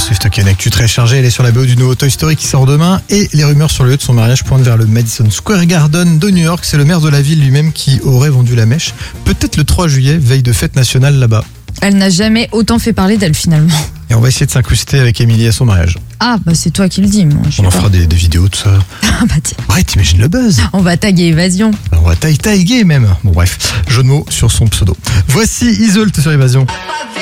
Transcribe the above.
Swift qui a une actu très chargée. Elle est sur la BO du nouveau Toy Story qui sort demain. Et les rumeurs sur le lieu de son mariage pointent vers le Madison Square Garden de New York. C'est le maire de la ville lui-même qui aurait vendu la mèche. Peut-être le 3 juillet, veille de fête nationale là-bas. Elle n'a jamais autant fait parler d'elle finalement. Et on va essayer de s'incruster avec Émilie à son mariage. Ah, bah c'est toi qui le dis. Moi, On en fera des vidéos, tout ça. Ah bah tiens. Ouais, t'imagines le buzz. On va taguer Évasion. On va taguer même. Bon bref, jeu de mots sur son pseudo. Voici Isolt sur Évasion.